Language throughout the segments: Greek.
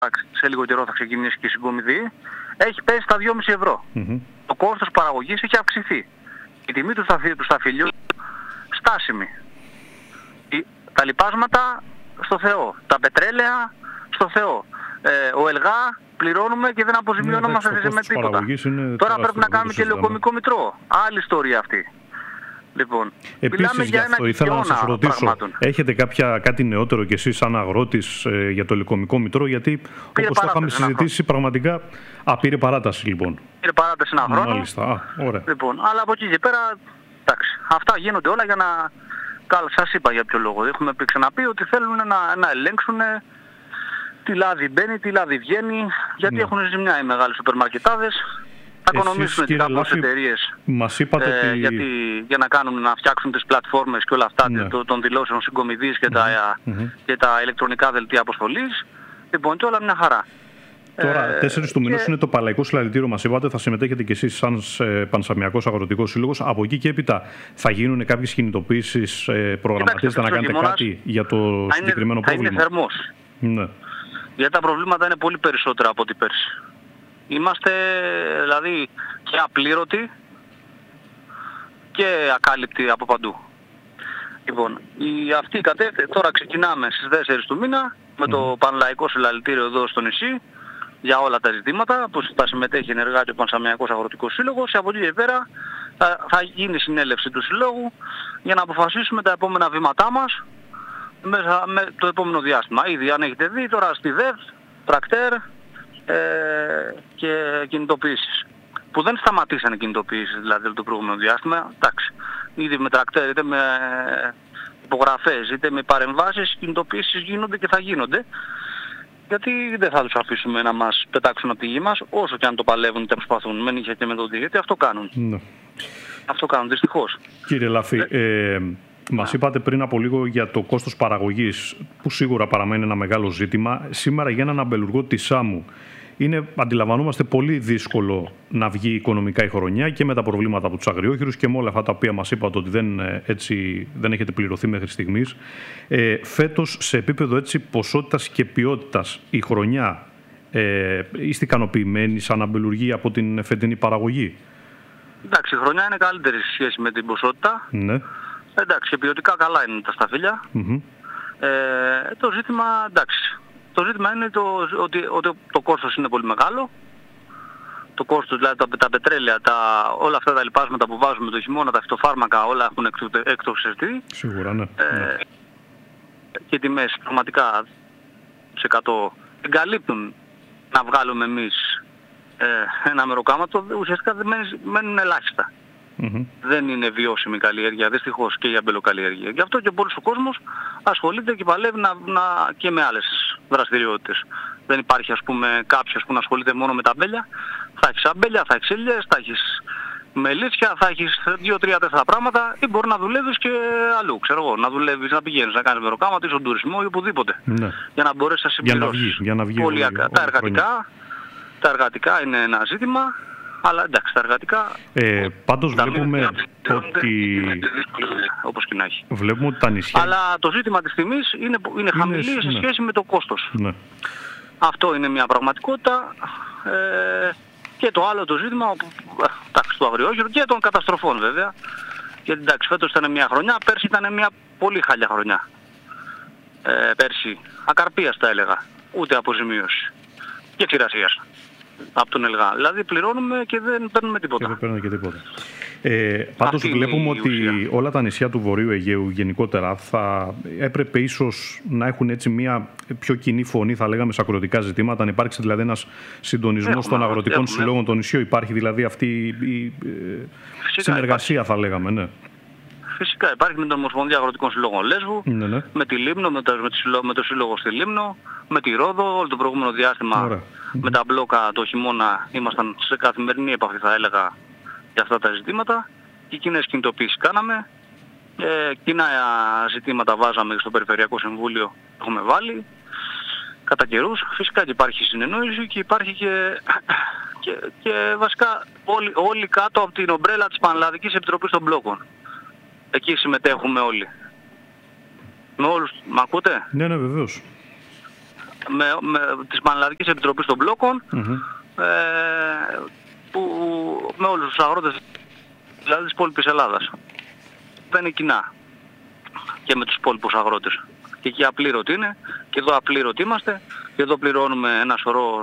σε λίγο καιρό θα ξεκινήσει και η συγκομιδή, έχει πέσει στα 2,5 ευρώ. Το κόστος παραγωγής έχει αυξηθεί. Η τιμή του σταφυλιού στάσιμη. Τα λιπάσματα στο Θεό. Τα πετρέλαια στο Θεό. Ο ΕΛΓΑ πληρώνουμε και δεν αποζημιώνομαστε με τίποτα. Τώρα πρέπει να κάνουμε και λεωκομικό μητρό. Άλλη ιστορία αυτή. Λοιπόν, επίσης για αυτό ήθελα να σας ρωτήσω, έχετε κάτι νεότερο κι εσείς σαν αγρότης για το λεωκομικό μητρό, γιατί όπως το είχαμε συζητήσει πραγματικά πήρε παράταση λοιπόν. Πήρε παράταση ένα χρόνο. Μάλιστα, ωραία. Λοιπόν, αλλά από εκεί και πέρα, εντάξει, αυτά γίνονται όλα για να... Καλά, σας είπα για ποιο λόγο. Έχουμε ξαναπεί ότι θέλουν να ελέγξουν τι λάδι μπαίνει, τι λάδι βγαίνει, γιατί έχουν ζημιά οι μεγάλοι σούπερ μαρκετάδες. Θα οικονομήσουν τις κάποιες εταιρείες για να φτιάξουν τις πλατφόρμες και όλα αυτά των δηλώσεων συγκομιδής και τα ηλεκτρονικά δελτία αποστολής. Λοιπόν, και όλα μια χαρά. Τώρα, 4 του μηνός είναι το Παλαϊκό Συλλαλητήριο, μας είπατε, θα συμμετέχετε κι εσείς σαν Πανσαμιακός Αγροτικός Σύλλογος. Από εκεί και έπειτα θα γίνουν κάποιες κινητοποίησεις, προγραμματίζετε να κάνετε κάτι για το συγκεκριμένο πρόβλημα? Θα είναι θερμός. Ναι. Γιατί τα προβλήματα είναι πολύ περισσότερα από ό,τι πέρσι. Είμαστε δηλαδή και απλήρωτοι και ακάλυπτοι από παντού. Λοιπόν, αυτή η κατεύθυνση, τώρα ξεκινάμε στις 4 του μήνα με το Πανλαϊκό Συλλαλητήριο εδώ στο νησί για όλα τα ζητήματα που θα συμμετέχει ενεργά και ο Πανσαμιακός Αγροτικός Σύλλογος. Από εκεί και πέρα θα γίνει συνέλευση του Συλλόγου για να αποφασίσουμε τα επόμενα βήματά μας μέσα με το επόμενο διάστημα. Ήδη αν έχετε δει τώρα στη ΔΕΒ, τρακτέρ και κινητοποιήσεις. Που δεν σταματήσαν οι κινητοποιήσεις δηλαδή το προηγούμενο διάστημα. Εντάξει, ήδη με τρακτέρ είτε με υπογραφές είτε με παρεμβάσεις κινητοποιήσεις γίνονται και θα γίνονται. Γιατί δεν θα τους αφήσουμε να μας πετάξουν από τη γη μας, όσο και αν το παλεύουν είτε προσπαθούν με νύχια και με το γιατί αυτό κάνουν. Ναι. Αυτό κάνουν δυστυχώς. Κύριε Λαφή, μας είπατε πριν από λίγο για το κόστος παραγωγής, που σίγουρα παραμένει ένα μεγάλο ζήτημα. Σήμερα για έναν αμπελουργό της Σάμου αντιλαμβανόμαστε πολύ δύσκολο να βγει οικονομικά η χρονιά και με τα προβλήματα από τους αγριόχειρους και με όλα αυτά τα οποία μας είπατε ότι δεν έχετε πληρωθεί μέχρι στιγμής. Φέτος σε επίπεδο ποσότητας και ποιότητας η χρονιά είστε ικανοποιημένοι σαν αμπελουργοί από την φετινή παραγωγή? Εντάξει, η χρονιά είναι καλύτερη σε σχέση με την ποσότητα. Ναι. Εντάξει, και ποιοτικά καλά είναι τα σταφύλια. Το ζήτημα, εντάξει. Το ζήτημα είναι ότι το κόστος είναι πολύ μεγάλο. Το κόστος, δηλαδή τα πετρέλαια, όλα αυτά τα λιπάσματα που βάζουμε το χειμώνα, τα φυτοφάρμακα, όλα έχουν εκτοξευτεί. Σίγουρα, ναι. Και τιμές πραγματικά σε 100 εγκαλύπτουν να βγάλουμε εμείς ένα μεροκάματο, ουσιαστικά μένουν ελάχιστα. Δεν είναι βιώσιμη καλλιέργεια, δυστυχώς, και η αμπελοκαλλιέργεια. Γι' αυτό και πολλοί ο κόσμος ασχολείται και παλεύει και με άλλες δραστηριότητες. Δεν υπάρχει, ας πούμε, κάποιος που να ασχολείται μόνο με τα αμπέλια. Θα έχεις αμπέλια, θα έχεις ελιές, θα έχεις μελίτσια, θα έχεις 2-3-4 πράγματα ή μπορεί να δουλεύεις και αλλού. Ξέρω εγώ, να δουλεύεις, να πηγαίνεις, να κάνεις μεροκάματο ή στον τουρισμό ή οπουδήποτε. Ναι. Για να μπορέσεις να συμπληρώσεις. Για να βγει τα εργατικά είναι ένα ζήτημα. Αλλά εντάξει, τα εργατικά... πάντως βλέπουμε ότι... όπως και να έχει. Βλέπουμε ότι τα νησιά... Αλλά το ζήτημα της τιμής είναι χαμηλή σε σχέση με το κόστος. Ναι. Αυτό είναι μια πραγματικότητα. Και το άλλο το ζήτημα του αγριόχειρου και των καταστροφών βέβαια. Γιατί εντάξει, φέτος ήταν μια χρονιά, πέρσι ήταν μια πολύ χαλιά χρονιά. Πέρσι ακαρπίας τα έλεγα. Ούτε αποζημίωση. Και ξηρασίας. Από τον ΕΛΓΑ. Δηλαδή πληρώνουμε και δεν παίρνουμε τίποτα. Και δεν παίρνουμε και τίποτα. Πάντως βλέπουμε ότι όλα τα νησιά του Βορείου Αιγαίου γενικότερα θα έπρεπε ίσως να έχουν μια πιο κοινή φωνή, θα λέγαμε, σε αγροτικά ζητήματα. Αν υπάρξει δηλαδή ένας συντονισμός των αγροτικών συλλόγων των νησιών, υπάρχει δηλαδή αυτή η συνεργασία, θα λέγαμε. Ναι. Φυσικά υπάρχει με την Ομοσπονδία Αγροτικών Συλλόγων Λέσβου, με τη Λίμνο, με το Σύλλογο στη Λίμνο, με τη Ρόδο, όλο το προηγούμενο διάστημα. Ωραία. Με τα μπλόκα το χειμώνα ήμασταν σε καθημερινή επαφή, θα έλεγα, για αυτά τα ζητήματα. Και κοινές κινητοποίησεις κάναμε. Κοινά ζητήματα βάζαμε στο Περιφερειακό Συμβούλιο, έχουμε βάλει κατά καιρούς. Φυσικά και υπάρχει συνεννόηση και υπάρχει και βασικά όλοι κάτω από την ομπρέλα της Πανελλαδικής Επιτροπής των Μπλόκων. Εκεί συμμετέχουμε όλοι. Με όλους. Μ' ακούτε? Ναι, βεβαίως. με της Πανελλαδικής Επιτροπής των Μπλόκων, που με όλους τους αγρότες δηλαδή της υπόλοιπης Ελλάδας. Δεν είναι κοινά και με τους υπόλοιπους αγρότες. Και εκεί απλήρωτοι είναι, και εδώ απλήρωτοι είμαστε, και εδώ πληρώνουμε ένα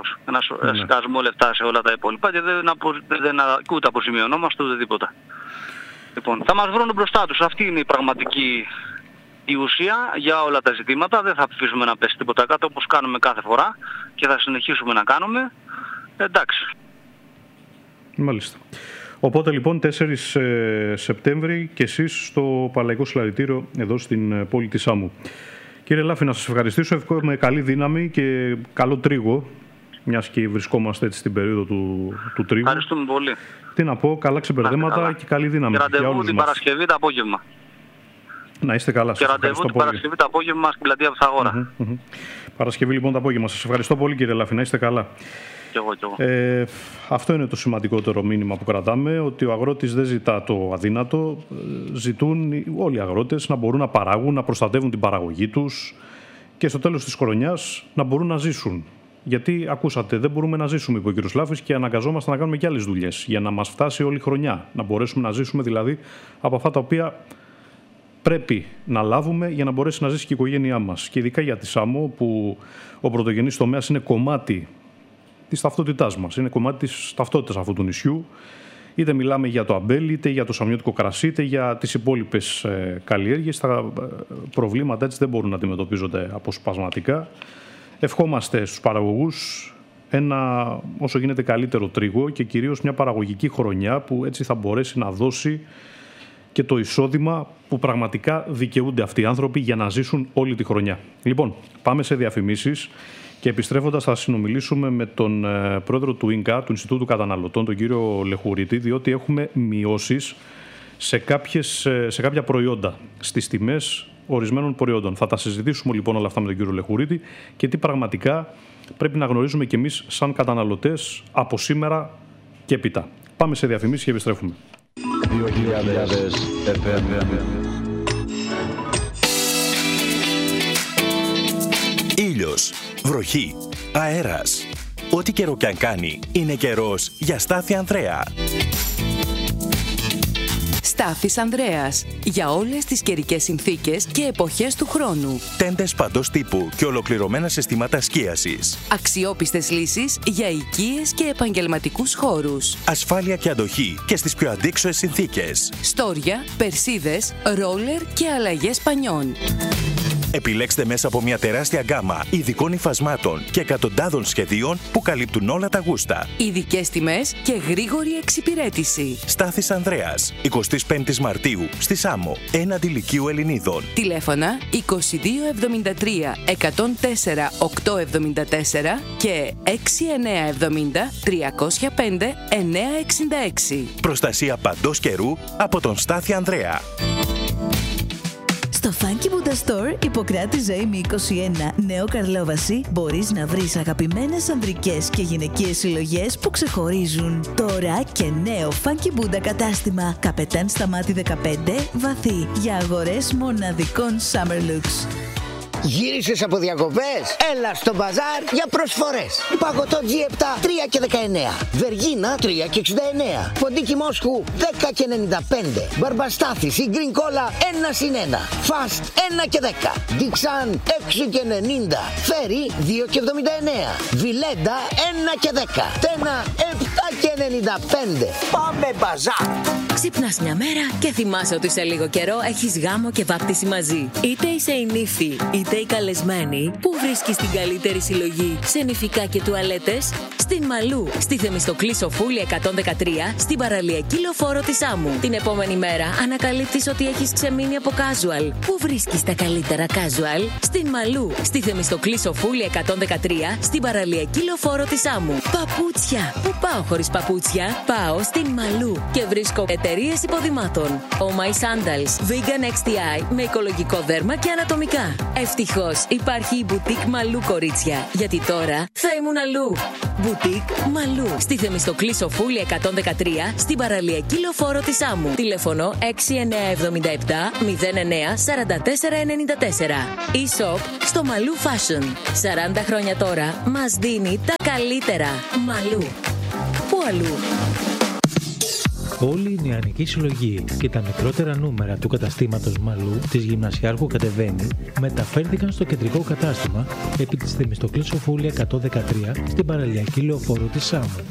σκασμό λεφτά σε όλα τα υπόλοιπα και ούτε αποζημιωνόμαστε ούτε τίποτα. Λοιπόν, θα μας βρουν μπροστά τους. Αυτή είναι η πραγματική η ουσία για όλα τα ζητήματα. Δεν θα αφήσουμε να πέσει τίποτα κάτω, όπως κάνουμε κάθε φορά και θα συνεχίσουμε να κάνουμε. Εντάξει. Μάλιστα. Οπότε λοιπόν 4 Σεπτέμβρη και εσείς στο Πανελλαδικό Συλλαλητήριο εδώ στην πόλη της Σάμου. Κύριε Λάφη, να σας ευχαριστήσω. Εύχομαι καλή δύναμη και καλό τρίγο, μιας και βρισκόμαστε έτσι στην περίοδο του τρίγου. Ευχαριστούμε πολύ. Τι να πω, καλά ξεμπερδέματα και καλή δύναμη. Και ραντεβού την Παρασκευή το απόγευμα. Να είστε καλά. Και ραντεβού την Παρασκευή το απόγευμα στην πλατεία Πυθαγόρα. Παρασκευή λοιπόν το απόγευμα. Σας ευχαριστώ πολύ, κύριε Λάφη. Να είστε καλά. Κι εγώ. Αυτό είναι το σημαντικότερο μήνυμα που κρατάμε, ότι ο αγρότης δεν ζητά το αδύνατο. Ζητούν όλοι οι αγρότες να μπορούν να παράγουν, να προστατεύουν την παραγωγή τους και στο τέλος της χρονιάς να μπορούν να ζήσουν. Γιατί, ακούσατε, δεν μπορούμε να ζήσουμε, είπε ο κ. Λάφης, και αναγκαζόμαστε να κάνουμε και άλλες δουλειές για να μας φτάσει όλη η χρονιά. Να μπορέσουμε να ζήσουμε δηλαδή από αυτά τα οποία πρέπει να λάβουμε για να μπορέσει να ζήσει και η οικογένειά μας. Και ειδικά για τη Σάμο, που ο πρωτογενής τομέας είναι κομμάτι της ταυτότητάς μας, είναι κομμάτι της ταυτότητας αυτού του νησιού. Είτε μιλάμε για το αμπέλι, είτε για το σαμιώτικο κρασί, είτε για τις υπόλοιπες καλλιέργειες. Τα προβλήματα έτσι δεν μπορούν να αντιμετωπίζονται αποσπασματικά. Ευχόμαστε στους παραγωγούς ένα όσο γίνεται καλύτερο τρίγο και κυρίως μια παραγωγική χρονιά που έτσι θα μπορέσει να δώσει και το εισόδημα που πραγματικά δικαιούνται αυτοί οι άνθρωποι για να ζήσουν όλη τη χρονιά. Λοιπόν, πάμε σε διαφημίσεις. Και επιστρέφοντας θα συνομιλήσουμε με τον πρόεδρο του ΙΝΚΑ, του Ινστιτούτου Καταναλωτών, τον κύριο Λεχουρίτη, διότι έχουμε μειώσεις σε κάποια προϊόντα, στις τιμές ορισμένων προϊόντων. Θα τα συζητήσουμε λοιπόν όλα αυτά με τον κύριο Λεχουρίτη και τι πραγματικά πρέπει να γνωρίζουμε κι εμείς σαν καταναλωτές από σήμερα και έπειτα. Πάμε σε διαφημίσεις και επιστρέφουμε. 2000 FM. Ήλιος, βροχή, αέρας. Ό,τι καιρό κι αν κάνει, είναι καιρός για Στάθη Ανδρέα. Στάθης Ανδρέας. Για όλες τις καιρικές συνθήκες και εποχές του χρόνου. Τέντες παντός τύπου και ολοκληρωμένα συστήματα σκίασης. Αξιόπιστες λύσεις για οικίες και επαγγελματικούς χώρους. Ασφάλεια και αντοχή και στις πιο αντίξωες συνθήκες. Στόρια, περσίδες, ρόλερ και αλλαγές πανιών. Επιλέξτε μέσα από μια τεράστια γκάμα ειδικών υφασμάτων και εκατοντάδων σχεδίων που καλύπτουν όλα τα γούστα. Ειδικές τιμές και γρήγορη εξυπηρέτηση. Στάθης Ανδρέας, 25 Μαρτίου, στη Σάμο, έναντι Λυκείου Ελληνίδων. Τηλέφωνα 2273 104 874 και 6970 305 966. Προστασία παντός καιρού από τον Στάθη Ανδρέα. Στο Funky Buddha Store, Ιπποκράτη Ζωήμη 21, Νέο Καρλόβαση, μπορείς να βρεις αγαπημένες ανδρικές και γυναικείες συλλογές που ξεχωρίζουν. Τώρα και νέο Funky Buddha κατάστημα, Καπετάν Σταμάτη 15, βαθύ, για αγορές μοναδικών summer looks. Γύρισες από διακοπές? Έλα στο μπαζάρ για προσφορές. Παγωτό G7 3 και 19, Βεργίνα 3 και 69, Ποντίκι Μόσχου 10 και 95, Μπαρμπαστάθης ή Green Cola 1 συν 1, Fast 1 και 10, Dixan 6 και 90, Φέρι 2 και 79, Βιλέντα 1 και 10, Τένα 7 και 95. Πάμε μπαζάρ! Ξυπνάς μια μέρα και θυμάσαι ότι σε λίγο καιρό έχεις γάμο και βάπτιση μαζί. Είτε είσαι η νύφη, είτε η καλεσμένη, που βρίσκεις την καλύτερη συλλογή σε νηφικά και τουαλέτες? Στην Μαλού, στη Θεμιστοκλή Σοφούλη 113, στην παραλιακή λεωφόρο της Σάμου. Την επόμενη μέρα ανακαλύπτεις ότι έχεις ξεμείνει από casual. Πού βρίσκεις τα καλύτερα casual? Στην Μαλού, στη Θεμιστοκλή Σοφούλη 113, στην παραλιακή λεωφόρο της Σάμου. Παπούτσια. Πού πάω χωρίς παπούτσια? Πάω στην Μαλού και βρίσκω εταιρείες εταιρείες υποδημάτων. Oh My Sandals, Vegan XTI με οικολογικό δέρμα και ανατομικά. Ευτυχώς υπάρχει η Boutique Malou, κορίτσια, γιατί τώρα θα ήμουν αλλού. Boutique Malou, στη Θεμιστοκλή Σοφούλη 113, στην παραλιακή λεωφόρο της Άμμου. Τηλέφωνο 6977 09 44 94. E-shop στο Malou Fashion. 40 χρόνια τώρα μας δίνει τα καλύτερα. Malou. Πού αλλού? Όλη η νεανική συλλογή και τα μικρότερα νούμερα του καταστήματος Malou της Γυμνασιάρχου Κατεβαίνει μεταφέρθηκαν στο κεντρικό κατάστημα επί της Θεμιστοκλής Σοφούλη 113 στην παραλιακή λεωφόρο της Σάμου.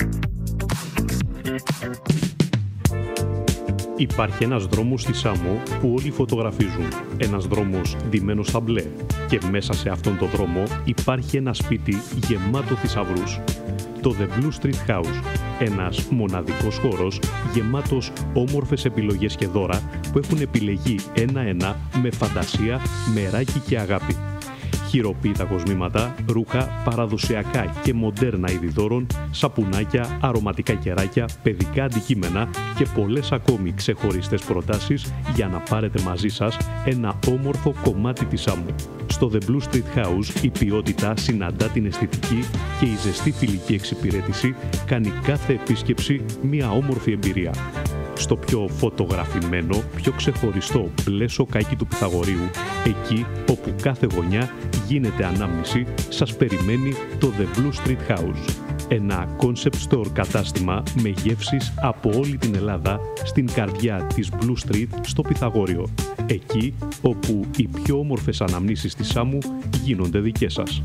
Υπάρχει ένας δρόμος στη Σάμο που όλοι φωτογραφίζουν. Ένας δρόμος ντυμένος στα μπλε. Και μέσα σε αυτόν τον δρόμο υπάρχει ένα σπίτι γεμάτο θησαυρούς. Το The Blue Street House. Ένας μοναδικός χώρος γεμάτος όμορφες επιλογές και δώρα που έχουν επιλεγεί ένα-ένα με φαντασία, μεράκι και αγάπη. Χειροποίητα κοσμήματα, ρούχα, παραδοσιακά και μοντέρνα είδη δώρων, σαπουνάκια, αρωματικά κεράκια, παιδικά αντικείμενα και πολλές ακόμη ξεχωριστές προτάσεις για να πάρετε μαζί σας ένα όμορφο κομμάτι της άμμου. Στο The Blue Street House η ποιότητα συναντά την αισθητική και η ζεστή φιλική εξυπηρέτηση κάνει κάθε επίσκεψη μια όμορφη εμπειρία. Στο πιο φωτογραφημένο, πιο ξεχωριστό μπλε σοκάκι του Πυθαγορείου, εκεί όπου κάθε γωνιά γίνεται ανάμνηση, σας περιμένει το The Blue Street House. Ένα concept store κατάστημα με γεύσεις από όλη την Ελλάδα στην καρδιά της Blue Street στο Πυθαγόριο. Εκεί όπου οι πιο όμορφες αναμνήσεις της Σάμου γίνονται δικές σας.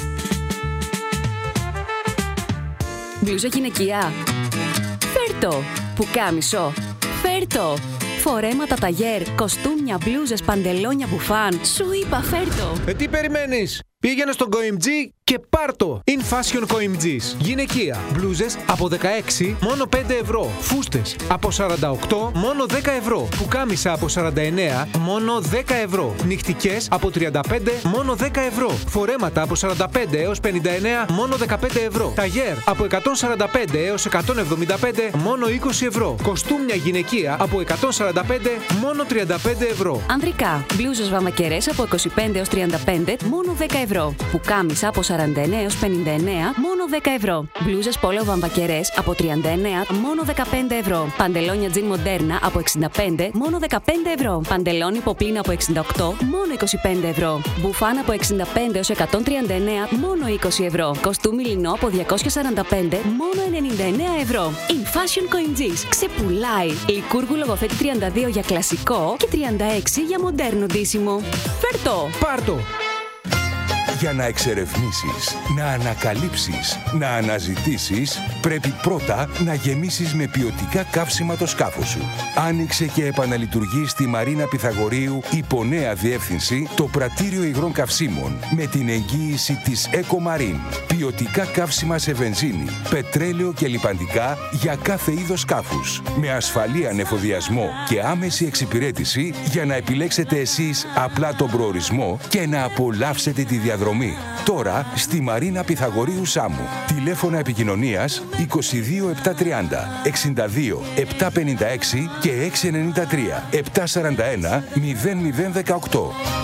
Μπλούζα γυναικεία. Φέρτο. Πουκάμισο. Φέρτο. Φορέματα ταγέρ, κοστούμια, μπλούζες, παντελόνια, μπουφάν. Σου είπα φέρτο. Τι περιμένεις? Πήγαινε στον COIMG και πάρτο! In Fashion COIMG's. Γυναικεία. Μπλούζες από 16 μόνο 5 ευρώ. Φούστες από 48 μόνο 10 ευρώ. Πουκάμισα από 49 μόνο 10 ευρώ. Νυχτικές από 35 μόνο 10 ευρώ. Φορέματα από 45 έως 59 μόνο 15 ευρώ. Ταγέρ από 145 έως 175 μόνο 20 ευρώ. Κοστούμια γυναικεία από 145 μόνο 35 ευρώ. Ανδρικά. Μπλούζες βαμακερές από 25 έως 35 μόνο 10 ευρώ. Πουκάμισα από 49 έως 59 μόνο 10 ευρώ. Μπλούζες πόλο βαμβακερές από 39 μόνο 15 ευρώ. Παντελόνια τζιν μοντέρνα από 65 μόνο 15 ευρώ. Παντελόνι ποπλίνα από 68 μόνο 25 ευρώ. Μπουφάν από 65 έως 139 μόνο 20 ευρώ. Κοστούμι λινό από 245 μόνο 99 ευρώ. In Fashion COIMG's. Ξεπουλάει. Λικούργου Λογοθέτη 32 για κλασικό και 36 για μοντέρνο ντύσιμο. Φέρτο! Πάρτο! Για να εξερευνήσεις, να ανακαλύψεις, να αναζητήσεις, πρέπει πρώτα να γεμίσεις με ποιοτικά καύσιμα το σκάφος σου. Άνοιξε και επαναλειτουργεί στη Μαρίνα Πυθαγορείου υπό νέα διεύθυνση το πρατήριο υγρών καυσίμων με την εγγύηση της EcoMarine. Ποιοτικά καύσιμα σε βενζίνη, πετρέλαιο και λιπαντικά για κάθε είδος σκάφους. Με ασφαλή ανεφοδιασμό και άμεση εξυπηρέτηση για να επιλέξετε εσείς απλά τον προορισμό και να απολαύσετε τη διαδρομή. Τώρα στη Μαρίνα Πυθαγορείου Σάμου. Τηλέφωνα επικοινωνίας 22 730 62 756 και 693 741 0018.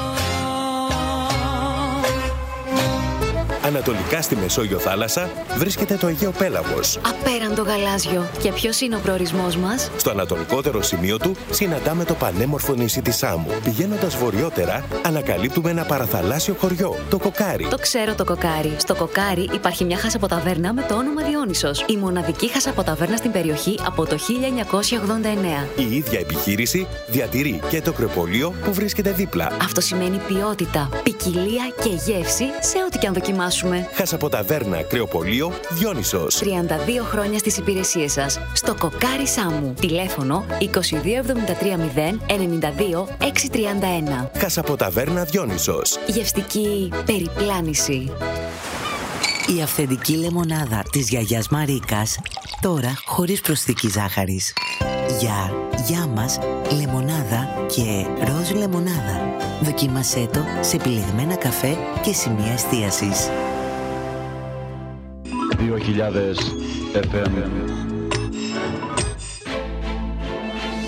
Ανατολικά στη Μεσόγειο θάλασσα βρίσκεται το Αιγαίο Πέλαγος. Απέραντο γαλάζιο. Και ποιος είναι ο προορισμός μας? Στο ανατολικότερο σημείο του συναντάμε το πανέμορφο νησί της Σάμου. Πηγαίνοντας βορειότερα, ανακαλύπτουμε ένα παραθαλάσσιο χωριό, το Κοκάρι. Το ξέρω το Κοκάρι. Στο Κοκάρι υπάρχει μια χασαποταβέρνα με το όνομα Διόνυσος. Η μοναδική χασαποταβέρνα στην περιοχή από το 1989. Η ίδια επιχείρηση διατηρεί και το κρεοπολείο που βρίσκεται δίπλα. Αυτό σημαίνει ποιότητα, ποικιλία και γεύση σε ό,τι και αν δοκιμάσουμε. Χασαποταβέρνα κρεοπολείο Διόνυσος. 32 χρόνια στις υπηρεσίες σας. Στο Κοκάρι Σάμου. Τηλέφωνο 22 73 0 92 631. Χασαποταβέρνα Διόνυσος. Γευστική περιπλάνηση. Η αυθεντική λεμονάδα της γιαγιάς Μαρίκας, τώρα χωρίς προσθήκη ζάχαρης. Για μας, λεμονάδα και ροζ λεμονάδα. Δοκίμασέ το σε επιλεγμένα καφέ και σημεία εστίασης. 2000 FM.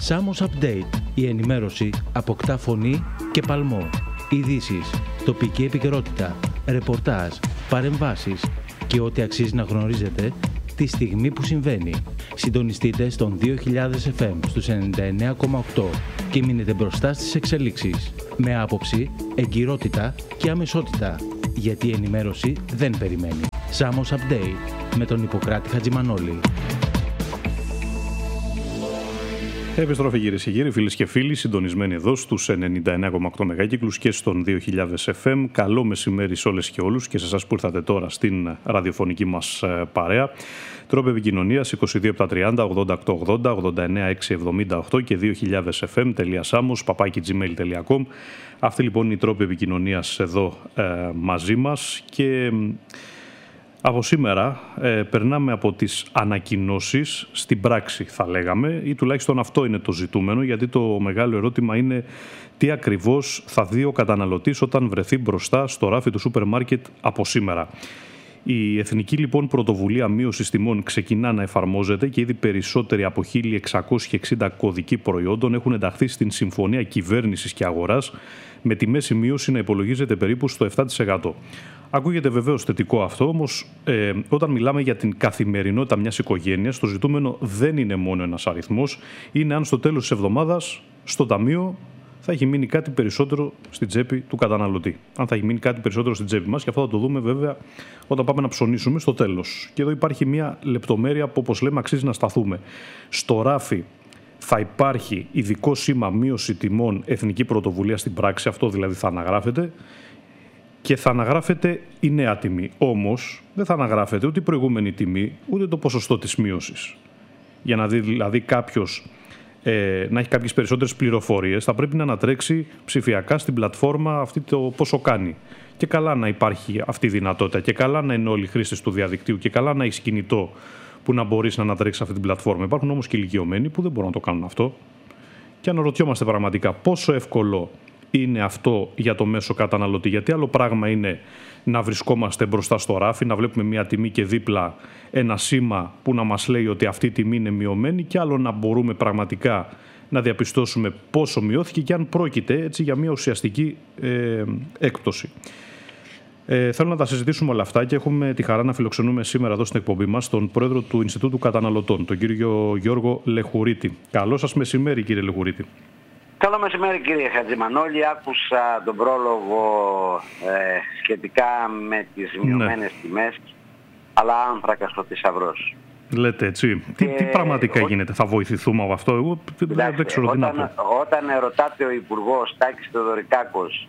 Samos Update. Η ενημέρωση αποκτά φωνή και παλμό. Ειδήσεις, τοπική επικαιρότητα, ρεπορτάζ, παρεμβάσεις και ό,τι αξίζει να γνωρίζετε τη στιγμή που συμβαίνει. Συντονιστείτε στον 2000 FM στους 99,8 και μείνετε μπροστά στις εξελίξεις. Με άποψη, εγκυρότητα και αμεσότητα. Γιατί η ενημέρωση δεν περιμένει. Samos Update με τον Ιπποκράτη Χατζημανόλη. Επιστροφή κυρίες και κύριοι, φίλες και φίλοι, συντονισμένοι εδώ στους 99,8 μεγάκυκλους και στον 2000 FM. Καλό μεσημέρι σε όλες και όλους και σε εσάς που ήρθατε τώρα στην ραδιοφωνική μας παρέα. Τρόπο επικοινωνίας 22 30 88 89 678 και 2000fm.samos@gmail.com. Αυτή λοιπόν είναι η τρόπη επικοινωνίας εδώ μαζί μας και από σήμερα περνάμε από τις ανακοινώσεις στην πράξη θα λέγαμε, ή τουλάχιστον αυτό είναι το ζητούμενο, γιατί το μεγάλο ερώτημα είναι τι ακριβώς θα δει ο καταναλωτής όταν βρεθεί μπροστά στο ράφι του σούπερ μάρκετ από σήμερα. Η Εθνική λοιπόν Πρωτοβουλία Μείωσης Τιμών ξεκινά να εφαρμόζεται και ήδη περισσότεροι από 1.660 κωδικοί προϊόντων έχουν ενταχθεί στην Συμφωνία Κυβέρνησης και Αγοράς, με τη μέση μείωση να υπολογίζεται περίπου στο 7%. Ακούγεται βεβαίως θετικό αυτό, όμως όταν μιλάμε για την καθημερινότητα μιας οικογένειας, το ζητούμενο δεν είναι μόνο ένας αριθμός, είναι αν στο τέλος της εβδομάδας στο ταμείο θα έχει μείνει κάτι περισσότερο στην τσέπη του καταναλωτή. Αν θα έχει μείνει κάτι περισσότερο στην τσέπη μας, και αυτό θα το δούμε βέβαια όταν πάμε να ψωνίσουμε στο τέλος. Και εδώ υπάρχει μια λεπτομέρεια που, όπως λέμε, αξίζει να σταθούμε. Στο ράφι θα υπάρχει ειδικό σήμα μείωση τιμών Εθνική Πρωτοβουλία στην πράξη, αυτό δηλαδή θα αναγράφεται. Και θα αναγράφεται η νέα τιμή. Όμως δεν θα αναγράφεται ούτε η προηγούμενη τιμή, ούτε το ποσοστό της μείωσης. Για να δει δηλαδή κάποιος να έχει κάποιες περισσότερες πληροφορίες, θα πρέπει να ανατρέξει ψηφιακά στην πλατφόρμα αυτή το πόσο κάνει. Και καλά να υπάρχει αυτή η δυνατότητα, και καλά να είναι όλοι οι χρήστες του διαδικτύου, και καλά να έχει κινητό που να μπορείς να ανατρέξεις αυτή την πλατφόρμα. Υπάρχουν όμως και ηλικιωμένοι που δεν μπορούν να το κάνουν αυτό. Και αναρωτιόμαστε πραγματικά πόσο εύκολο είναι αυτό για το μέσο καταναλωτή. Γιατί άλλο πράγμα είναι να βρισκόμαστε μπροστά στο ράφι, να βλέπουμε μια τιμή και δίπλα ένα σήμα που να μας λέει ότι αυτή η τιμή είναι μειωμένη, και άλλο να μπορούμε πραγματικά να διαπιστώσουμε πόσο μειώθηκε και αν πρόκειται έτσι για μια ουσιαστική έκπτωση. Θέλω να τα συζητήσουμε όλα αυτά και έχουμε τη χαρά να φιλοξενούμε σήμερα εδώ στην εκπομπή μας τον πρόεδρο του Ινστιτούτου Καταναλωτών, τον κύριο Γιώργο Λεχουρίτη. Καλό σας μεσημέρι, κύριε Λεχουρίτη. Καλό μεσημέρι, κύριε Χατζημανόλη. Άκουσα τον πρόλογο σχετικά με τις μειωμένες τιμές, αλλά άνθρακα στο θησαυρός. Λέτε έτσι. Τι πραγματικά γίνεται, θα βοηθηθούμε από αυτό? Εγώ δεν ξέρω τι να πω. Όταν ρωτάτε ο Υπουργός Τάκης Θεοδωρικάκος,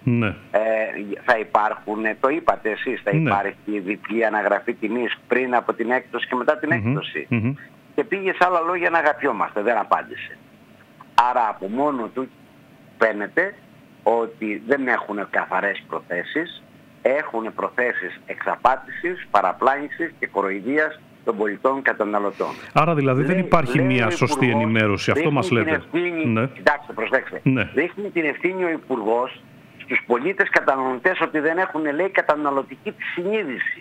θα υπάρχουν, το είπατε εσείς, θα υπάρχει διπλή αναγραφή τιμής πριν από την έκπτωση και μετά την έκπτωση. Και πήγε σε άλλα λόγια να αγαπιόμαστε, δεν απάντησε. Άρα από μόνο του φαίνεται ότι δεν έχουν καθαρές προθέσεις, έχουν προθέσεις εξαπάτησης, παραπλάνησης και κοροϊδίας των πολιτών καταναλωτών. Άρα δηλαδή δεν υπάρχει μια σωστή ενημέρωση, αυτό μας λέτε. Κοιτάξτε, προσέξτε. Δείχνει την ευθύνη ο Υπουργός στους πολίτες καταναλωτές ότι δεν έχουν, λέει, καταναλωτική συνείδηση.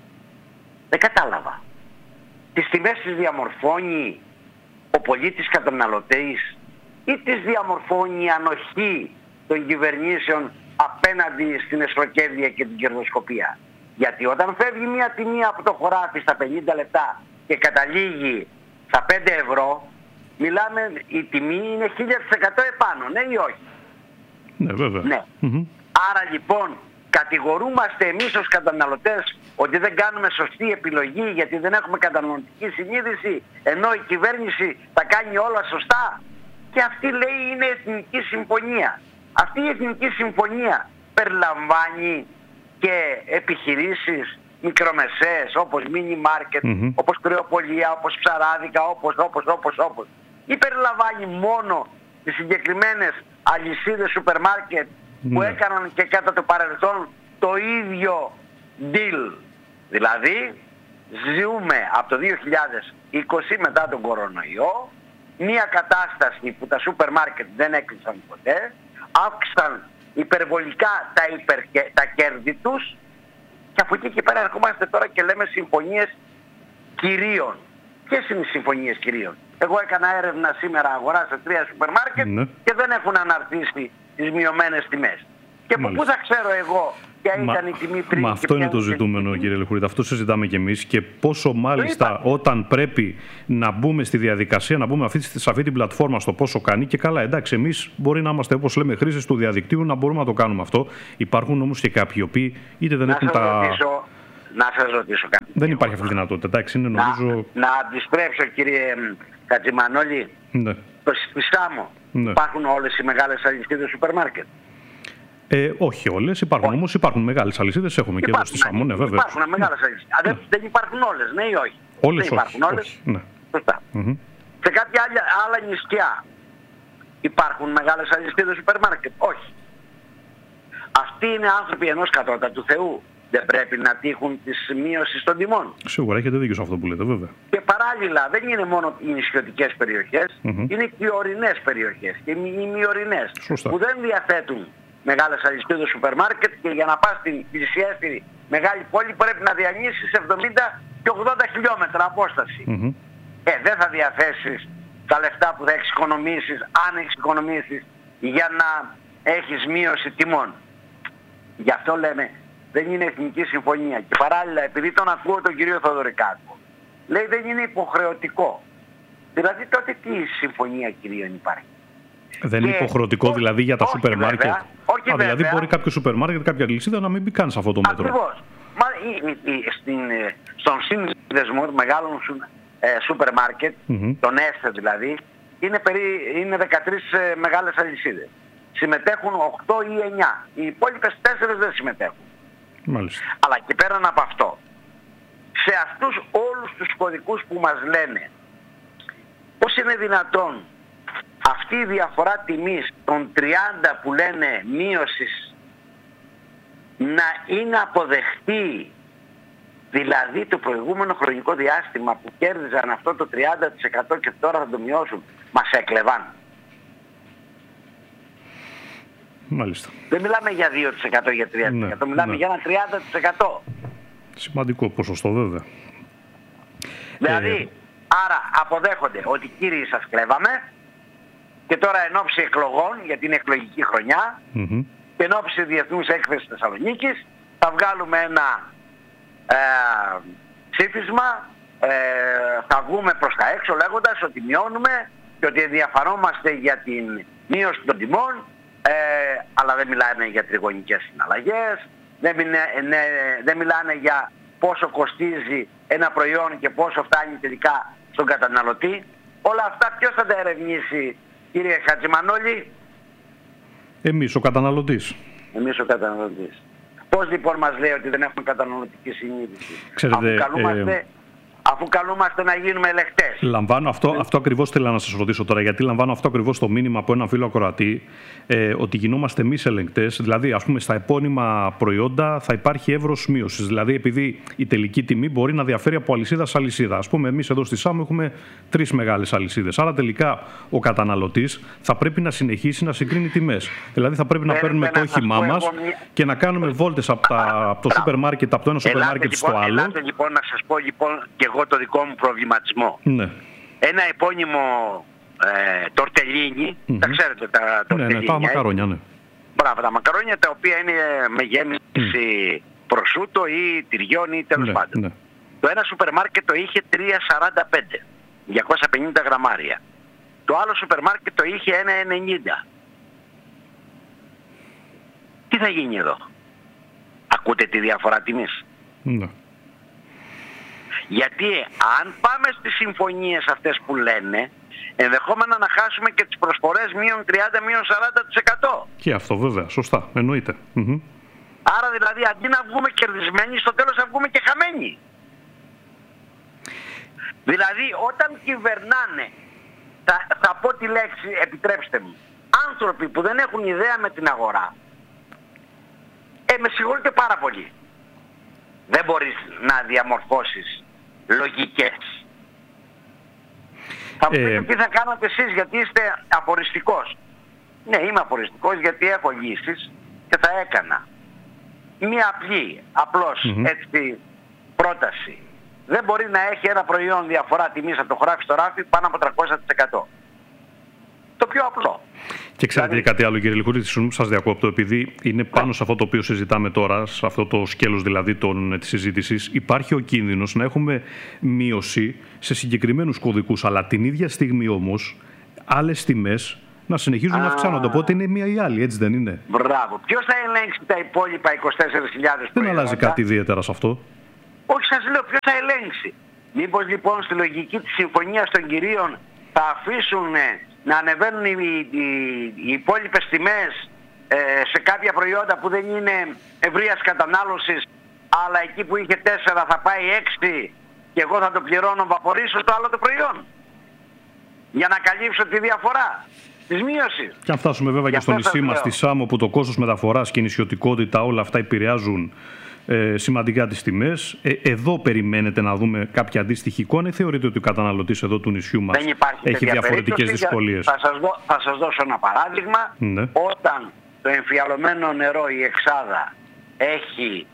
Δεν κατάλαβα. Τις τιμές τις διαμορφώνει ο πολίτης καταναλωτής ή τις διαμορφώνει η ανοχή των κυβερνήσεων απέναντι στην εσχροκέρδεια και την κερδοσκοπία? Γιατί όταν φεύγει μια τιμή από το χωράφι στα 50 λεπτά και καταλήγει στα 5 ευρώ, μιλάμε, η τιμή είναι 1000% επάνω, ναι ή όχι? Ναι, βέβαια. Ναι. Άρα λοιπόν κατηγορούμαστε εμείς ως καταναλωτές ότι δεν κάνουμε σωστή επιλογή γιατί δεν έχουμε καταναλωτική συνείδηση, ενώ η κυβέρνηση τα κάνει όλα σωστά. Και αυτή, λέει, είναι εθνική συμφωνία. Αυτή η εθνική συμφωνία περιλαμβάνει και επιχειρήσεις μικρομεσαίες όπως mini market, όπως κρεοπολία, όπως ψαράδικα, όπως. Ή περιλαμβάνει μόνο τις συγκεκριμένες αλυσίδες σούπερ μάρκετ που έκαναν και κατά το παρελθόν το ίδιο deal? Δηλαδή ζούμε από το 2020 μετά τον κορονοϊό μια κατάσταση που τα σούπερ μάρκετ δεν έκλεισαν ποτέ, αύξησαν υπερβολικά τα κέρδη τους, και από εκεί και πέρα ερχόμαστε τώρα και λέμε συμφωνίες κυρίων. Ποιες είναι οι συμφωνίες κυρίων? Εγώ έκανα έρευνα σήμερα αγορά σε 3 σούπερ μάρκετ και δεν έχουν αναρτήσει τις μειωμένες τιμές. Και από πού θα ξέρω εγώ ποια ήταν η τιμή πριν? Μα αυτό είναι το ζητούμενο, κύριε Λεχουρίδα. Αυτό συζητάμε κι εμείς. Και πόσο μάλιστα όταν πρέπει να μπούμε στη διαδικασία, να μπούμε σε αυτή την πλατφόρμα στο πόσο κάνει. Και καλά, εντάξει, εμείς μπορεί να είμαστε, όπως λέμε, χρήστες του διαδικτύου, να μπορούμε να το κάνουμε αυτό. Υπάρχουν όμως και κάποιοι οι οποίοι είτε δεν έχουν Να σας ρωτήσω κάτι. Δεν υπάρχει αυτή η δυνατότητα. Εντάξει, είναι νομίζω. Να αντιστρέψω, κύριε Χατζημανόλη. Ναι. Στη Σάμο υπάρχουν όλες οι μεγάλες αλυσίδες σούπερ μάρκετ? Όχι όλες, υπάρχουν όμως, υπάρχουν μεγάλες αλυσίδες, έχουμε και εδώ στη Σάμο, ναι, βέβαια. Υπάρχουν μεγάλες αλυσίδες. Δεν υπάρχουν όλες, ναι ή όχι? Όλες δεν υπάρχουν όλες. Όχι, ναι. Σωστά. Σε κάποια άλλα νησιά υπάρχουν μεγάλες αλυσίδες σούπερ μάρκετ? Όχι. Αυτοί είναι άνθρωποι ενός κατώτατου Θεού. Δεν πρέπει να τύχουν της μείωσης των τιμών? Σίγουρα, έχετε δίκιο σε αυτό που λέτε, βέβαια. Και παράλληλα δεν είναι μόνο οι νησιωτικές περιοχές, είναι και οι ορεινές περιοχές και οι μη ορεινές που δεν διαθέτουν μεγάλες αλυσίδες σούπερ μάρκετ και για να πας στην πλησιέστερη μεγάλη πόλη πρέπει να διανύσεις 70 και 80 χιλιόμετρα απόσταση. Δεν θα διαθέσεις τα λεφτά που θα εξοικονομήσεις, αν εξοικονομήσεις, για να έχεις μείωση τιμών. Γι' αυτό λέμε δεν είναι εθνική συμφωνία. Και παράλληλα, επειδή τον ακούω τον κύριο Θοδωρικάκο, λέει δεν είναι υποχρεωτικό. Δηλαδή τότε τι συμφωνία κυρίων υπάρχει? Δεν είναι υποχρεωτικό δηλαδή για τα σούπερ μάρκετ? Όχι, δηλαδή μπορεί κάποιο σούπερ μάρκετ, κάποια αλυσίδα να μην μπει καν σε αυτό το μέτρο. Ακριβώς. Στον σύνδεσμο μεγάλων σούπερ μάρκετ, τον ΕΣΤΕ δηλαδή, είναι 13 μεγάλες αλυσίδες. Συμμετέχουν 8 ή 9. Οι υπόλοιπες 4 δεν συμμετέχουν. Μάλιστα. Αλλά και πέραν από αυτό, σε αυτούς όλους τους κωδικούς που μας λένε, πώς είναι δυνατόν αυτή η διαφορά τιμής των 30 που λένε μείωσης να είναι αποδεχτή? Δηλαδή το προηγούμενο χρονικό διάστημα που κέρδιζαν αυτό το 30% και τώρα θα το μειώσουν, μας έκλεβαν. Μάλιστα. Δεν μιλάμε για 2% για 3%, μιλάμε για ένα 30%. Σημαντικό ποσοστό βέβαια. Δηλαδή, άρα αποδέχονται ότι κύριοι σας κλέβαμε και τώρα εν ώψη εκλογών, γιατί είναι εκλογική χρονιά, και εν ώψη Διεθνούς Έκθεσης Θεσσαλονίκης, θα βγάλουμε ένα ψήφισμα, θα βγούμε προς τα έξω λέγοντας ότι μειώνουμε και ότι ενδιαφερόμαστε για την μείωση των τιμών, αλλά δεν μιλάνε για τριγωνικές συναλλαγές, δεν μιλάνε για πόσο κοστίζει ένα προϊόν και πόσο φτάνει τελικά στον καταναλωτή. Όλα αυτά ποιος θα τα ερευνήσει, κύριε Χατζημανόλη? Εμείς, ο καταναλωτής. Εμείς ο καταναλωτής. Πώς λοιπόν μας λέει ότι δεν έχουμε καταναλωτική συνείδηση? Ξέρετε, αφού καλούμαστε να γίνουμε ελεκτές. Λαμβάνω αυτό ακριβώς θέλω να σας ρωτήσω τώρα, γιατί λαμβάνω αυτό ακριβώς το μήνυμα από έναν φίλο ακροατή, ότι γινόμαστε εμείς ελεγκτές. Δηλαδή, ας πούμε, στα επώνυμα προϊόντα θα υπάρχει εύρος μείωσης. Δηλαδή, επειδή η τελική τιμή μπορεί να διαφέρει από αλυσίδα σε αλυσίδα. Ας πούμε, εμείς εδώ στη ΣΑΜ έχουμε 3 μεγάλες αλυσίδες. Άρα, τελικά, ο καταναλωτής θα πρέπει να συνεχίσει να συγκρίνει τιμές. Δηλαδή, θα πρέπει να παίρνουμε το όχημά μας και να κάνουμε βόλτες από το σούπερ μάρκετ, από το ένα σούπερ μάρκετ στο άλλο. Ελάτε λοιπόν να σας πω και εγώ το δικό μου προβληματισμό. Ναι. Ένα επώνυμο τορτελίνι, τα ξέρετε τα τορτελίνια? Ναι, τα μακαρόνια, ναι. Μπράβο, τα μακαρόνια τα οποία είναι με γέμιση προσούτο ή τυριών ή τέλος πάντων. Ναι. Το ένα σούπερ μάρκετ το είχε 3,45, 250 γραμμάρια. Το άλλο σούπερ μάρκετ το είχε 1,90. Τι θα γίνει εδώ? Ακούτε τη διαφορά τιμής? Ναι. Γιατί αν πάμε στις συμφωνίες αυτές που λένε, ενδεχόμενα να χάσουμε και τις προσφορές μείον 30, μείον 40%. Και αυτό βέβαια, σωστά, εννοείται. Άρα δηλαδή αντί να βγούμε κερδισμένοι, στο τέλος θα βγούμε και χαμένοι. Δηλαδή όταν κυβερνάνε, θα πω τη λέξη, επιτρέψτε μου, άνθρωποι που δεν έχουν ιδέα με την αγορά, με συγχωρείτε πάρα πολύ. Δεν μπορείς να διαμορφώσεις λογικές. Θα μου πείτε τι θα κάνατε εσείς γιατί είστε αφοριστικός. Ναι, είμαι αφοριστικός γιατί έχω λύσεις και θα έκανα μία απλή, απλώς έτσι πρόταση. δεν μπορεί να έχει ένα προϊόν διαφορά τιμής από το χωράφι στο ράφι πάνω από 300%. Το πιο απλό. Και ξέρετε δηλαδή, κάτι άλλο, κύριε Λιχουρίδη, σας διακόπτω, επειδή είναι πάνω σε αυτό το οποίο συζητάμε τώρα, σε αυτό το σκέλος δηλαδή της συζήτησης, υπάρχει ο κίνδυνος να έχουμε μείωση σε συγκεκριμένους κωδικούς, αλλά την ίδια στιγμή όμως άλλες τιμές να συνεχίζουν να αυξάνονται. Οπότε είναι μία ή άλλη, έτσι δεν είναι? Μπράβο. Ποιος θα ελέγξει τα υπόλοιπα 24.000 προϊόντα? Δεν αλλάζει κάτι ιδιαίτερα σε αυτό. Όχι, σας λέω, ποιος θα ελέγξει? Μήπως λοιπόν στη λογική της συμφωνίας των κυρίων θα αφήσουν να ανεβαίνουν οι υπόλοιπες τιμές σε κάποια προϊόντα που δεν είναι ευρείας κατανάλωσης, αλλά εκεί που είχε 4 θα πάει 6 και εγώ θα το πληρώνω βαπορίσω το άλλο το προϊόν, για να καλύψω τη διαφορά της μείωσης. Και αν φτάσουμε βέβαια και στο νησί μας, στη Σάμο, που το κόστος μεταφοράς και η νησιωτικότητα, όλα αυτά επηρεάζουν σημαντικά τις τιμές. Εδώ περιμένετε να δούμε κάποια αντίστοιχη εικόνα ή θεωρείτε ότι ο καταναλωτής εδώ του νησιού μας έχει διαφορετικές δυσκολίες? Θα σας δώσω ένα παράδειγμα. Ναι. Όταν το εμφιαλωμένο νερό, η Εξάδα, έχει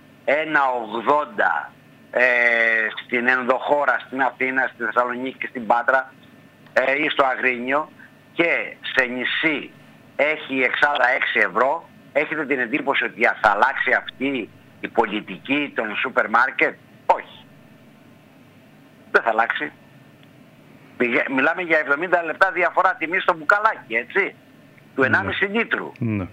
1,80 στην ενδοχώρα, στην Αθήνα, στη Θεσσαλονίκη και στην Πάτρα ή στο Αγρίνιο, και σε νησί έχει η Εξάδα 6 ευρώ, έχετε την εντύπωση ότι θα αλλάξει αυτή η πολιτική των σούπερ μάρκετ? Όχι. Δεν θα αλλάξει. Μιλάμε για 70 λεπτά διαφορά τιμή στο μπουκαλάκι, έτσι, του 1,5 λίτρου. Ναι.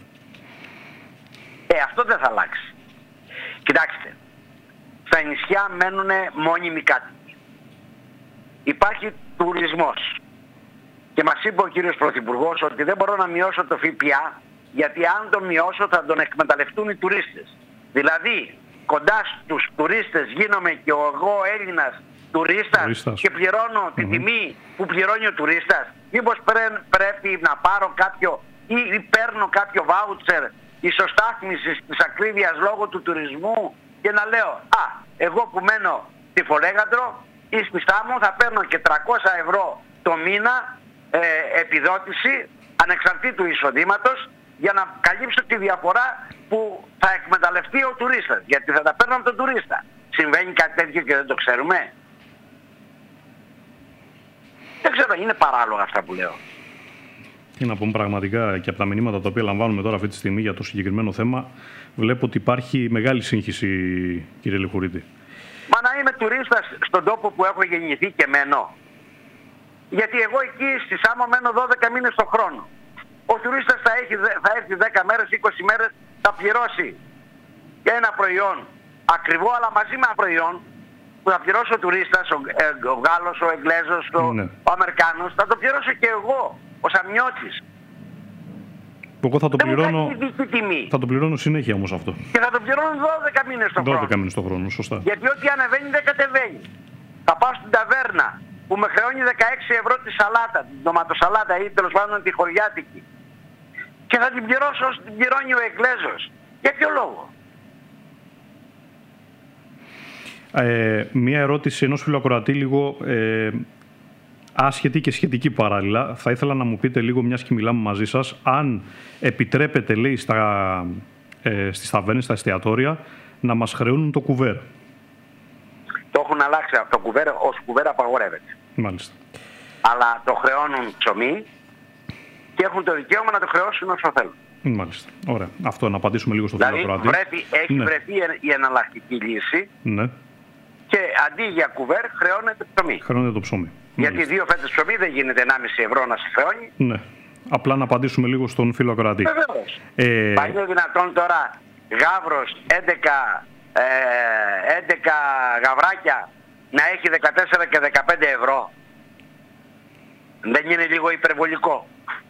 Αυτό δεν θα αλλάξει. Κοιτάξτε, στα νησιά μένουν μόνιμοι κάτοικοι. Υπάρχει τουρισμός. Και μας είπε ο κύριος Πρωθυπουργός ότι δεν μπορώ να μειώσω το ΦΠΑ, γιατί αν το μειώσω θα τον εκμεταλλευτούν οι τουρίστες. Δηλαδή, κοντά στους τουρίστες γίνομαι και εγώ Έλληνας τουρίστας και πληρώνω την τιμή που πληρώνει ο τουρίστας. Μήπως πρέπει να πάρω κάποιο ή παίρνω κάποιο βάουτσερ ισοστάθμισης της ακρίβειας λόγω του τουρισμού και να λέω εγώ που μένω στη Φολέγαντρο ή στη Σάμο θα παίρνω και 300 ευρώ το μήνα επιδότηση ανεξαρτήτου εισοδήματος για να καλύψω τη διαφορά που θα εκμεταλλευτεί ο τουρίστας, γιατί θα τα παίρνω από τον τουρίστα. Συμβαίνει κάτι τέτοιο και δεν το ξέρουμε? Δεν ξέρω, είναι παράλογα αυτά που λέω. Και να πούμε πραγματικά, και από τα μηνύματα τα οποία λαμβάνουμε τώρα αυτή τη στιγμή για το συγκεκριμένο θέμα, βλέπω ότι υπάρχει μεγάλη σύγχυση, κύριε Λιχουρίδη. Μα να είμαι τουρίστας στον τόπο που έχω γεννηθεί και μένω. Γιατί εγώ εκεί στη Σάμο μένω 12 μήνες το χρόνο. Ο τουρίστας θα έρθει 10 μέρες, 20 μέρες, θα πληρώσει ένα προϊόν ακριβό, αλλά μαζί με ένα προϊόν που θα πληρώσει ο τουρίστας, ο Γάλλος, ο Εγγλέζος, ο Αμερικάνος, θα το πληρώσω και εγώ, ο Σαμιώτης. Εγώ θα το πληρώνω συνέχεια όμως αυτό. Και θα το πληρώνω 12 μήνες το χρόνο. 12 μήνες το χρόνο, σωστά. Γιατί ό,τι ανεβαίνει δεν κατεβαίνει. Θα πάω στην ταβέρνα που με χρεώνει 16 ευρώ τη σαλάτα, την ντοματοσαλάτα ή τέλος πάντων τη χωριάτικη, και θα την πληρώσω όσο την πληρώνει ο Εγγλέζος. Για ποιο λόγο? Μία ερώτηση ενός φιλοακροατή λίγο άσχετη και σχετική παράλληλα. Θα ήθελα να μου πείτε λίγο, μιας και μιλάμε μαζί σας, αν επιτρέπετε, λέει, στις ταβέρνες, στα εστιατόρια, να μας χρεώνουν το κουβέρ. Το έχουν αλλάξει αυτό το κουβέρ, ως κουβέρ απαγορεύεται. Μάλιστα. Αλλά το χρεώνουν ψωμί και έχουν το δικαίωμα να το χρεώσουν όσο θέλουν. Μάλιστα. Ωραία. Αυτό να απαντήσουμε λίγο στο φιλοακροατή. Δηλαδή έχει βρεθεί η εναλλακτική λύση, και αντί για κουβέρ χρεώνεται ψωμί. Χρεώνεται το ψωμί. Γιατί Μάλιστα. 2 φέτες ψωμί δεν γίνεται 1,5 ευρώ να σε χρεώνει. Ναι. Απλά να απαντήσουμε λίγο στον φιλοακροατή. Βεβαίως. Μα είναι δυνατόν τώρα Γαύρος 11 γαβράκια να έχει 14 και 15 ευρώ? Δεν είναι λίγο υπερβολικό?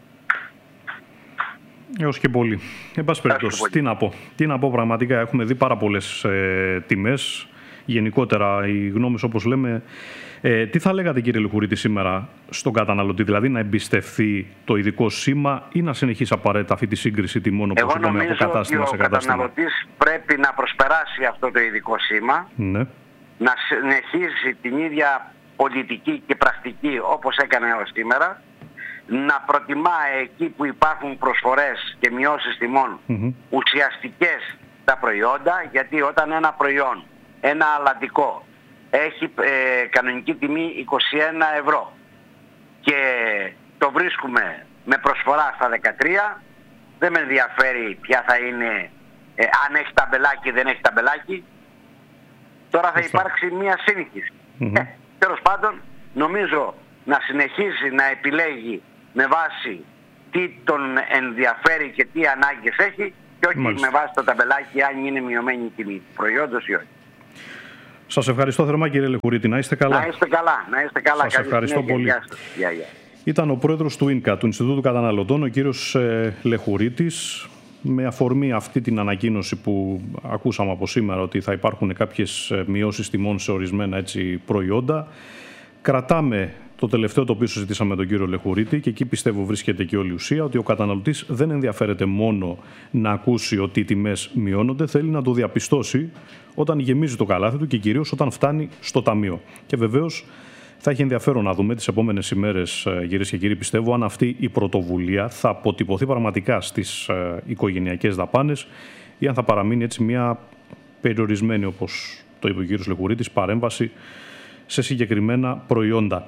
Έως και πολύ. Εν πάση περιπτώσει, τι να πω πραγματικά, έχουμε δει πάρα πολλές τιμές. Γενικότερα οι γνώμες, όπως λέμε. Τι θα λέγατε, κύριε Λιχουρίδη, σήμερα στον καταναλωτή, δηλαδή να εμπιστευτεί το ειδικό σήμα ή να συνεχίσει απαραίτητα αυτή τη σύγκριση τιμών, όπως είπαμε, από κατάστημα σε κατάστημα? Εγώ νομίζω ότι ο καταναλωτής πρέπει να προσπεράσει αυτό το ειδικό σήμα, να συνεχίσει την ίδια πολιτική και πρακτική όπως έκανε έως σήμερα, να προτιμά εκεί που υπάρχουν προσφορές και μειώσεις τιμών ουσιαστικές τα προϊόντα, γιατί όταν ένα προϊόν, ένα αλλαντικό, έχει κανονική τιμή 21 ευρώ. Και το βρίσκουμε με προσφορά στα 13. Δεν με ενδιαφέρει ποια θα είναι, αν έχει ταμπελάκι ή δεν έχει ταμπελάκι. Τώρα θα υπάρξει μια σύγχυση. Τέλος πάντων, νομίζω να συνεχίσει να επιλέγει με βάση τι τον ενδιαφέρει και τι ανάγκες έχει και όχι με βάση το ταμπελάκι αν είναι μειωμένη η τιμή του προϊόντος ή όχι. Σας ευχαριστώ θερμά, κύριε Λεχουρίτη. Να είστε καλά. Να είστε καλά. Να είστε καλά. Σας ευχαριστώ πολύ. Ήταν ο πρόεδρος του ΙΝΚΑ, του Ινστιτούτου Καταναλωτών, ο κύριος Λεχουρίτης. Με αφορμή αυτή την ανακοίνωση που ακούσαμε από σήμερα ότι θα υπάρχουν κάποιες μειώσεις τιμών σε ορισμένα προϊόντα, κρατάμε το τελευταίο το οποίο συζητήσαμε με τον κύριο Λεχουρίτη και εκεί πιστεύω βρίσκεται και όλη η ουσία, ότι ο καταναλωτής δεν ενδιαφέρεται μόνο να ακούσει ότι οι τιμές μειώνονται, θέλει να το διαπιστώσει όταν γεμίζει το καλάθι του και κυρίως όταν φτάνει στο ταμείο. Και βεβαίως θα έχει ενδιαφέρον να δούμε τις επόμενες ημέρες, κυρίες και κύριοι, πιστεύω, αν αυτή η πρωτοβουλία θα αποτυπωθεί πραγματικά στις οικογενειακές δαπάνες ή αν θα παραμείνει έτσι μια περιορισμένη, όπως το είπε ο κύριος Λεχουρίτης, παρέμβαση σε συγκεκριμένα προϊόντα.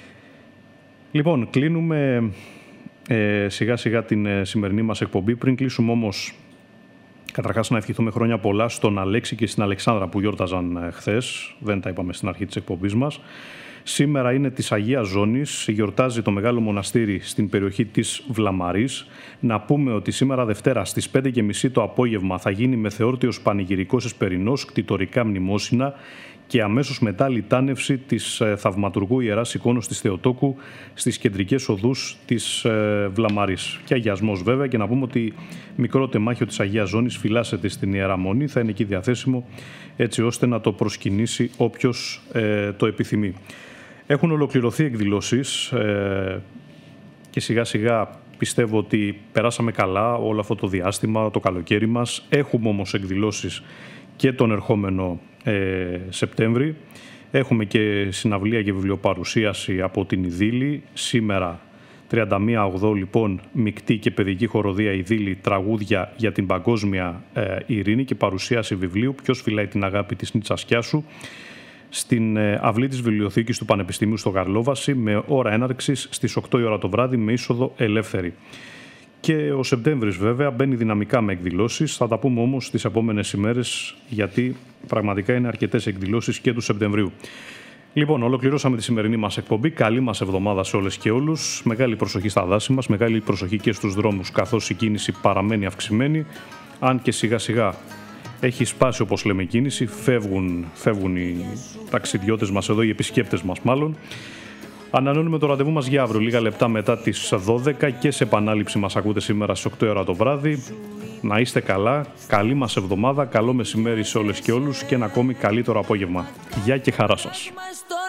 Λοιπόν, κλείνουμε σιγά σιγά την σημερινή μας εκπομπή. Πριν κλείσουμε όμως, καταρχάς να ευχηθούμε χρόνια πολλά στον Αλέξη και στην Αλεξάνδρα που γιόρταζαν χθες. Δεν τα είπαμε στην αρχή της εκπομπής μας. Σήμερα είναι της Αγίας Ζώνης, γιορτάζει το Μεγάλο Μοναστήρι στην περιοχή της Βλαμαρής. Να πούμε ότι σήμερα Δευτέρα στις 5:30 το απόγευμα θα γίνει μεθεόρτιος πανηγυρικός εσπερινός, κτητορικά μνημόσυνα και αμέσως μετά λιτάνευση της θαυματουργού Ιεράς Εικόνος της Θεοτόκου στις κεντρικές οδούς της Βλαμαρής. Και αγιασμός βέβαια, και να πούμε ότι μικρό τεμάχιο της Αγίας Ζώνης φυλάσσεται στην Ιερά Μονή, θα είναι εκεί διαθέσιμο έτσι ώστε να το προσκυνήσει όποιος το επιθυμεί. Έχουν ολοκληρωθεί εκδηλώσεις και σιγά σιγά πιστεύω ότι περάσαμε καλά όλο αυτό το διάστημα, το καλοκαίρι μας. Έχουμε όμως εκδηλώσεις και τον ερχόμενο Σεπτέμβρη. Έχουμε και συναυλία και βιβλιοπαρουσίαση από την Ιδήλη. Σήμερα 31 Οκτώβρη λοιπόν μεικτή και παιδική χοροδία Ιδήλη, τραγούδια για την παγκόσμια ειρήνη και παρουσίαση βιβλίου «Ποιος φυλάει την αγάπη της Νίτσας Κιάσου» στην αυλή της Βιβλιοθήκης του Πανεπιστημίου στο Γαρλόβαση με ώρα έναρξης στις 8 η ώρα το βράδυ με είσοδο ελεύθερη. Και ο Σεπτέμβρης βέβαια μπαίνει δυναμικά με εκδηλώσεις. Θα τα πούμε όμως τις επόμενες ημέρες γιατί πραγματικά είναι αρκετές εκδηλώσεις και του Σεπτεμβρίου. Λοιπόν, ολοκληρώσαμε τη σημερινή μας εκπομπή. Καλή μας εβδομάδα σε όλες και όλους. Μεγάλη προσοχή στα δάση μας, μεγάλη προσοχή και στους δρόμους καθώς η κίνηση παραμένει αυξημένη. Αν και σιγά σιγά έχει σπάσει, όπως λέμε, η κίνηση, φεύγουν οι ταξιδιώτες μας εδώ, οι επισκέπτες μας μάλλον. Ανανεώνουμε το ραντεβού μας για αύριο, λίγα λεπτά μετά τις 12 και σε επανάληψη μας ακούτε σήμερα στις 8 ώρα το βράδυ. Να είστε καλά, καλή μας εβδομάδα, καλό μεσημέρι σε όλες και όλους και ένα ακόμη καλύτερο απόγευμα. Γεια και χαρά σας.